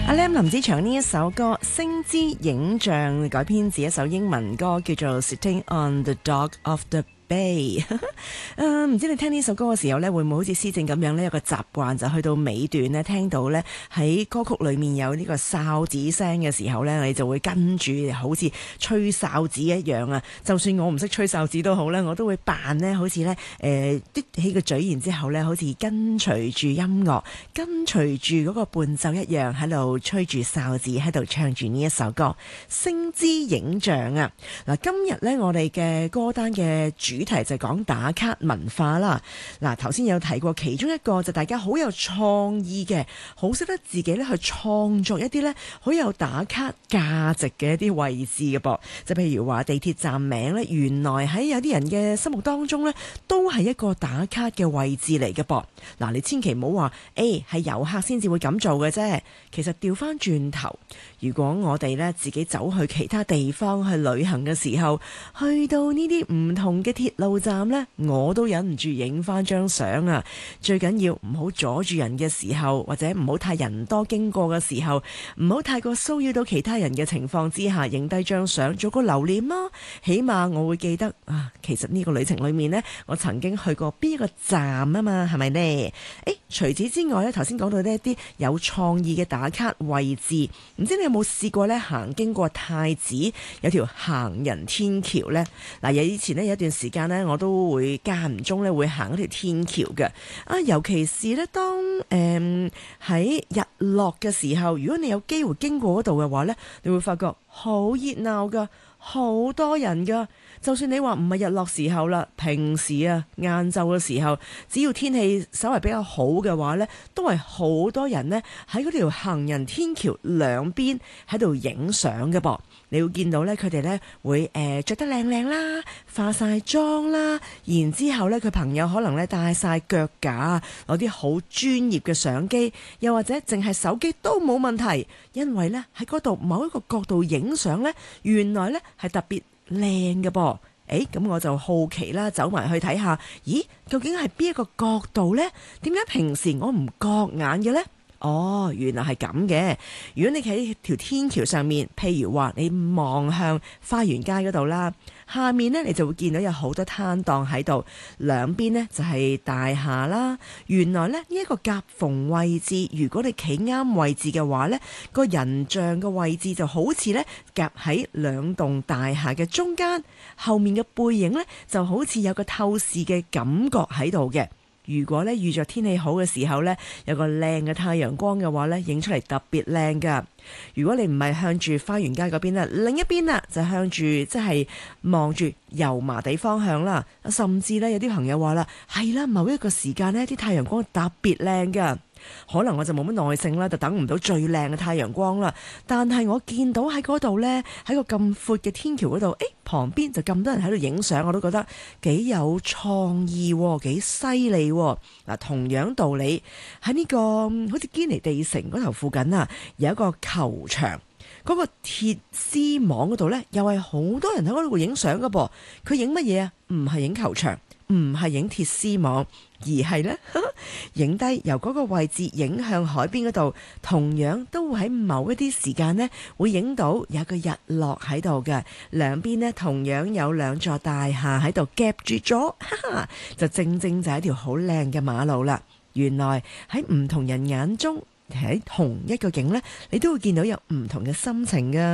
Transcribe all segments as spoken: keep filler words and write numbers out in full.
阿 Lam 林子祥呢一首歌《星之影像》改編自一首英文歌，叫做《Sitting on the Dock of the Bay》。誒，唔知你聽呢首歌嘅時候呢，會唔會好似施正咁樣呢？有個習慣就去到尾段呢，聽到呢喺歌曲裏面有呢個哨子聲嘅時候呢，你就會跟住好似吹哨子一樣啊！就算我唔識吹哨子都好呢，我都會扮呢好似呢誒嘟起個嘴，然之後呢好似跟隨住音樂，跟隨住嗰個伴奏一樣喺度吹住哨子，喺度唱住呢一首歌《星之影像》啊！嗱，今日呢，我哋嘅歌單嘅主題就係講打卡文化啦。嗱，頭先有提過其中一個就大家好有創意嘅，好識得自己咧去創作一啲咧好有打卡價值嘅一啲位置嘅噃。就譬如話地鐵站名咧，原來喺有啲人嘅心目當中咧都係一個打卡嘅位置嚟嘅噃。嗱，你千祈唔好話誒係遊客先至會咁做嘅啫。其實調翻轉頭，如果我哋咧自己走去其他地方去旅行嘅時候，去到呢啲唔同嘅鐵路站呢，我都忍唔住影翻張相啊！最緊要唔好阻住人嘅時候，或者唔好太人多經過嘅時候，唔好太過騷擾到其他人嘅情況之下，影低張相做個留念咯。起碼我會記得啊，其實呢個旅程裏面呢，我曾經去過邊一個站啊嘛，係咪呢？誒，除此之外呢，頭先講到呢一啲有創意嘅打卡位置，唔知你有冇試過呢？行經過太子有條行人天橋呢？嗱，有以前呢，有一段時間呢，我都會間唔中咧會行嗰條天橋嘅啊，尤其是咧當誒喺日落嘅時候，如果你有機會經過嗰度嘅話呢，你會發覺好熱鬧噶，好多人噶。就算你話唔係日落時候啦，平時啊晏晝嘅時候，只要天氣稍為比較好嘅話呢，都係好多人呢喺嗰條行人天橋兩邊喺度影相嘅噃。你會見到呢，佢哋呢會誒著得靚靚啦，化晒妝啦，然之後呢，佢朋友可能呢帶晒腳架，攞啲好專業嘅相機，又或者淨係手機都冇問題，因為呢喺嗰度某一個角度影相呢，原來呢係特別靚嘅噃。誒，咁我就好奇啦，走埋去睇下，咦，究竟係邊一個角度呢？點解平時我唔覺眼嘅呢？哦，原來係咁嘅。如果你企喺條天橋上面，譬如話你望向花園街嗰度啦，下面呢你就會見到有好多攤檔喺度，兩邊呢就係大廈啦。原來呢呢一個夾縫位置，如果你企啱位置嘅話呢，個人像嘅位置就好似呢夾喺兩棟大廈嘅中間，後面嘅背影呢就好似有個透視嘅感覺喺度嘅。如果咧遇着天氣好嘅時候呢，有個靚嘅太陽光嘅話呢，影出嚟特別靚噶。如果你唔係向住花園街嗰邊啦，另一邊啦就向住即係望住油麻地方向啦。甚至呢，有啲朋友話啦，係啦，某一個時間呢啲太陽光特別靚噶。可能我就冇乜耐性啦，就等唔到最靚嘅太陽光啦。但係我見到喺嗰度呢，喺個咁闊嘅天橋嗰度，誒旁邊就咁多人喺度影相，我都覺得幾有創意，幾犀利。嗱，同樣道理喺呢個好似堅尼地城嗰頭附近啊，有一個球場，嗰個鐵絲網嗰度呢，又係好多人喺嗰度影相噶噃。佢影乜嘢啊？唔係影球場，唔係影鐵絲網，而係呢，影低由嗰個位置影向海邊嗰度，同樣都會喺某一啲時間呢會影到有個日落喺度嘅，兩邊呢，同樣有兩座大廈喺度夾住咗，就正正就係一條好靚嘅馬路啦。原來喺唔同人眼中，喺同一個景呢，你都會見到有唔同嘅心情噶。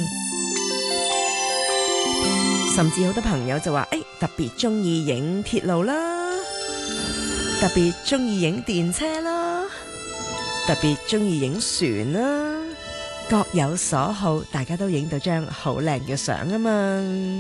甚至好多朋友就話，誒，特別中意影鐵路啦，特別中意影電車啦，特別中意影船啦，各有所好，大家都影到張好靚嘅相啊嘛。